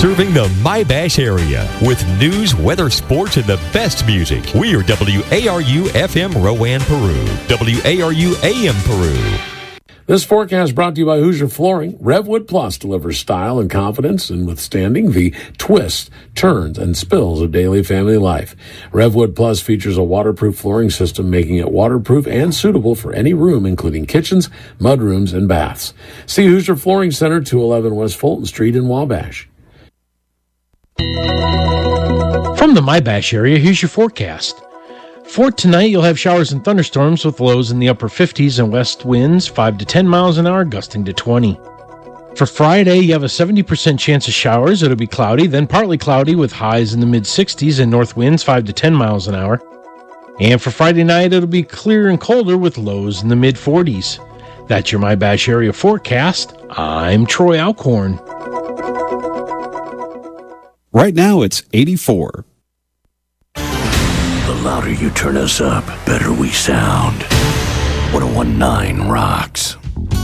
Serving the My-Bash area with news, weather, sports, and the best music. We are WARU FM Rowan, Peru. WARU AM Peru. This forecast brought to you by Hoosier Flooring. RevWood Plus delivers style and confidence in withstanding the twists, turns, and spills of daily family life. RevWood Plus features a waterproof flooring system, making it waterproof and suitable for any room, including kitchens, mudrooms, and baths. See Hoosier Flooring Center, 211 West Fulton Street in Wabash. From the My-Bash area, here's your forecast. For tonight, you'll have showers and thunderstorms with lows in the upper 50s and west winds 5 to 10 miles an hour, gusting to 20. For Friday, you have a 70% chance of showers. It'll be cloudy, then partly cloudy with highs in the mid-60s and north winds 5 to 10 miles an hour. And for Friday night, it'll be clear and colder with lows in the mid-40s. That's your My-Bash area forecast. I'm Troy Alcorn. Right now, it's 84. The louder you turn us up, better we sound. 101.9 rocks.